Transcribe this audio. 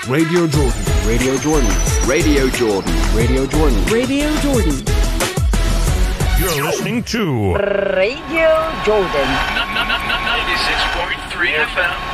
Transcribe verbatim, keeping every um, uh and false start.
Radio Jordan. Radio Jordan. Radio Jordan. Radio Jordan. Radio Jordan. You're listening to Radio Jordan. ninety-six point three F M.